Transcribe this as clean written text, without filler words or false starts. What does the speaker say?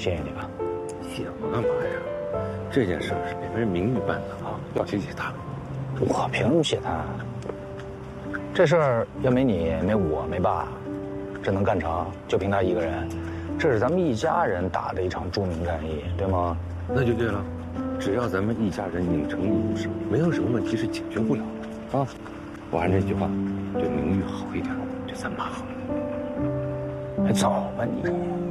谢谢你了。 谢我干嘛呀？这件事是给人名誉办的啊，要谢谢他。 我凭什么谢他？这事儿要没你、没我、没爸，这能干成？就凭他一个人，这是咱们一家人打的一场著名战役，对吗？ 那就对了，只要咱们一家人拧成一股绳，没有什么问题是解决不了的啊。我按这句话，对名誉好一点，对咱妈好。 走吧你。